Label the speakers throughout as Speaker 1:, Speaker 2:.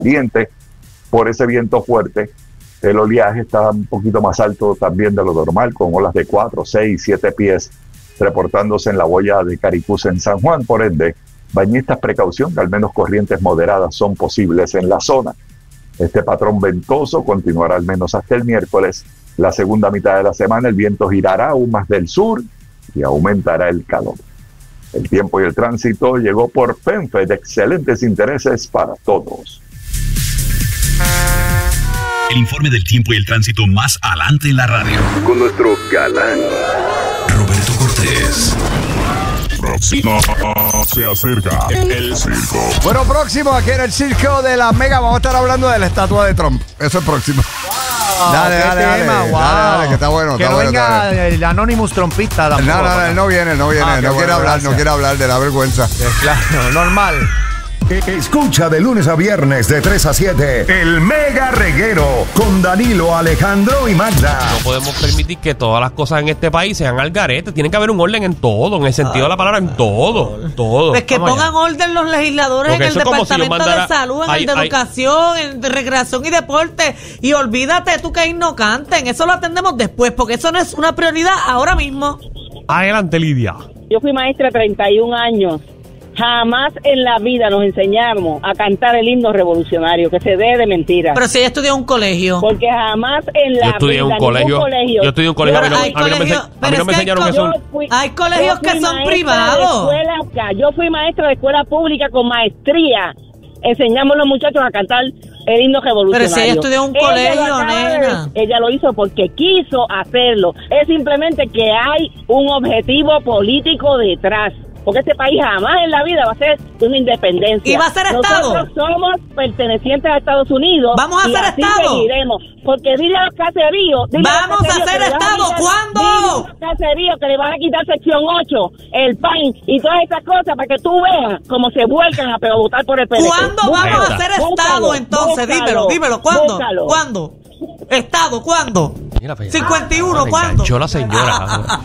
Speaker 1: caliente por ese viento fuerte. El oleaje está un poquito más alto también de lo normal, con olas de 4, 6, 7 pies reportándose en la boya de Caricús en San Juan. Por ende, bañistas, precaución, que al menos corrientes moderadas son posibles en la zona. Este patrón ventoso continuará al menos hasta el miércoles. La segunda mitad de la semana el viento girará aún más del sur y aumentará el calor. El tiempo y el tránsito llegó por PenFed, excelentes intereses para todos.
Speaker 2: El informe del tiempo y el tránsito más adelante en la radio.
Speaker 3: Con nuestro galán
Speaker 2: Roberto Cortés.
Speaker 3: Próximo se acerca el circo.
Speaker 4: Bueno, próximo aquí en el circo de la Mega vamos a estar hablando de la estatua de Trump. Eso es próximo.
Speaker 5: Wow,
Speaker 4: dale, que está bueno.
Speaker 5: Que
Speaker 4: está
Speaker 5: no
Speaker 4: bueno,
Speaker 5: venga el Anonymous trompista tampoco.
Speaker 4: No, él no viene, no quiere hablar de la vergüenza.
Speaker 5: Claro, normal.
Speaker 6: Escucha de lunes a viernes de 3 a 7 el Mega Reguero con Danilo, Alejandro y Magda.
Speaker 7: No podemos permitir que todas las cosas en este país sean al garete. Tiene que haber un orden en todo, en el sentido de la palabra, en todo.
Speaker 8: Pues que pongan orden los legisladores en el Departamento de Salud, en el de Educación, en de Recreación y Deporte. Y olvídate tú que ahí no canten. Eso lo atendemos después, porque eso no es una prioridad ahora mismo.
Speaker 7: Adelante, Lidia.
Speaker 9: Yo fui maestra 31 años. Jamás en la vida nos enseñamos a cantar el himno revolucionario, que se dé de mentira.
Speaker 8: Pero si ella estudió en un colegio.
Speaker 9: Porque jamás en la vida. Yo estudié en un colegio.
Speaker 7: A mí no me enseñaron eso.
Speaker 8: Hay colegios que son privados.
Speaker 9: Yo fui maestra de escuela pública con maestría. Enseñamos a los muchachos a cantar el himno revolucionario.
Speaker 8: Pero si ella estudió en un colegio, nena.
Speaker 9: Ella lo hizo porque quiso hacerlo. Es simplemente que hay un objetivo político detrás. Porque este país jamás en la vida va a ser una independencia.
Speaker 8: ¿Y va a ser Estado?
Speaker 9: Nosotros somos pertenecientes a Estados Unidos.
Speaker 8: ¿Vamos a ser Estado?
Speaker 9: Seguiremos. Porque dile a los caseríos.
Speaker 8: ¡Vamos a ser Estado! ¿Cuándo?
Speaker 9: Dile a los caseríos que le van a quitar sección 8, el PAN y todas esas cosas para que tú veas cómo se vuelcan a votar por el PNP.
Speaker 8: ¿Cuándo vamos a ser Estado entonces? Dímelo. ¿Cuándo? ¿Cuándo? ¿Estado? ¿Cuándo? 51, ¿cuándo?
Speaker 7: Yo la señora.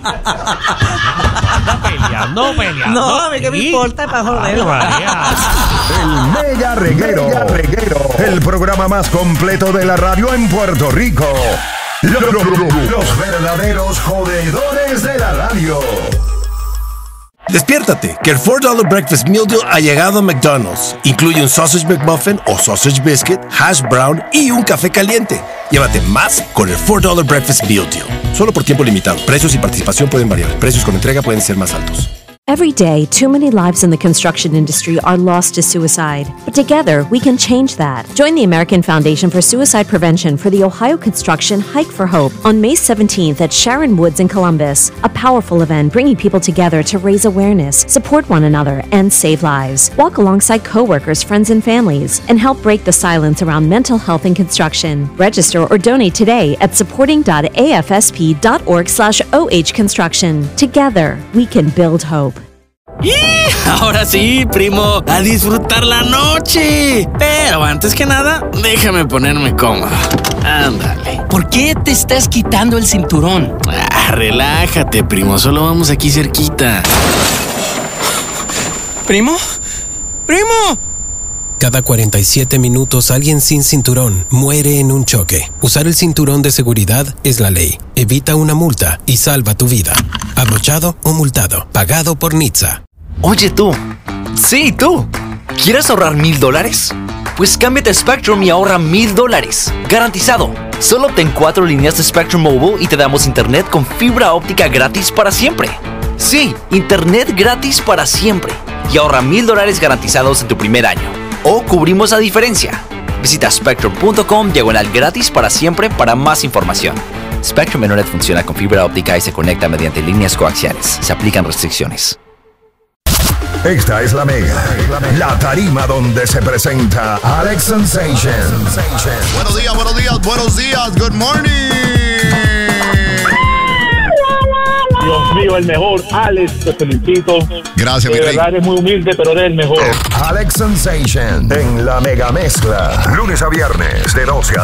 Speaker 7: Peleando.
Speaker 8: No, a mí que me importa para joder.
Speaker 6: El Mega Reguero. El programa más completo de la radio en Puerto Rico. Los verdaderos jodedores de la radio.
Speaker 10: Despiértate, que el $4 Breakfast Meal Deal ha llegado a McDonald's. Incluye un Sausage McMuffin o Sausage Biscuit, Hash Brown y un café caliente. Llévate más con el $4 Breakfast Meal Deal. Solo por tiempo limitado. Precios y participación pueden variar. Precios con entrega pueden ser más altos.
Speaker 11: Every day, too many lives in the construction industry are lost to suicide. But together, we can change that. Join the American Foundation for Suicide Prevention for the Ohio Construction Hike for Hope on May 17th at Sharon Woods in Columbus. A powerful event bringing people together to raise awareness, support one another, and save lives. Walk alongside coworkers, friends, and families, and help break the silence around mental health in construction. Register or donate today at supporting.afsp.org/ohconstruction. Together, we can build hope.
Speaker 12: ¡Y! Ahora sí, primo, a disfrutar la noche. Pero antes que nada, déjame ponerme cómodo. Ándale.
Speaker 13: ¿Por qué te estás quitando el cinturón?
Speaker 12: Relájate, primo, solo vamos aquí cerquita.
Speaker 13: ¿Primo?
Speaker 14: Cada 47 minutos alguien sin cinturón muere en un choque. Usar el cinturón de seguridad es la ley. Evita una multa y salva tu vida. Abrochado o multado. Pagado por NHTSA.
Speaker 15: Oye tú. Sí, tú. ¿Quieres ahorrar $1,000? Pues cámbiate a Spectrum y ahorra $1,000. Garantizado. Solo obtén 4 líneas de Spectrum Mobile y te damos internet con fibra óptica gratis para siempre. Sí, internet gratis para siempre. Y ahorra $1,000 garantizados en tu primer año. O cubrimos la diferencia. Visita spectrum.com/gratis para siempre para más información. Spectrum Internet funciona con fibra óptica y se conecta mediante líneas coaxiales. Se aplican restricciones.
Speaker 6: Esta es la Mega, la tarima donde se presenta Alex Sensation.
Speaker 16: Buenos días, good morning.
Speaker 17: Dios mío, el mejor, Alex, te felicito.
Speaker 16: Gracias, mi rey.
Speaker 17: De verdad eres muy humilde, pero eres el mejor.
Speaker 6: Alex Sensation en la Mega Mezcla. Lunes a viernes de 12 a